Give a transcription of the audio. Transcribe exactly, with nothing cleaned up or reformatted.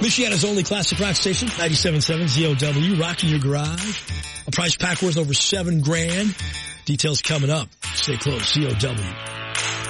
Michiana's only classic rock station, ninety-seven point seven Z O W, rocking your garage. A price pack worth over seven grand. Details coming up. Stay close, Z O W.